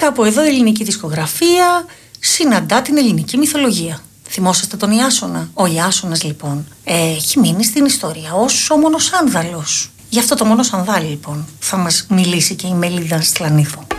κάπου εδώ η ελληνική δισκογραφία συναντά την ελληνική μυθολογία. Θυμόσαστε τον Ιάσονα? Ο Ιάσονας λοιπόν έχει μείνει στην ιστορία ως ο Μονοσάνδαλος. Γι' αυτό το Μονοσανδάλη λοιπόν θα μας μιλήσει και η Μελίδα Σλανίθου.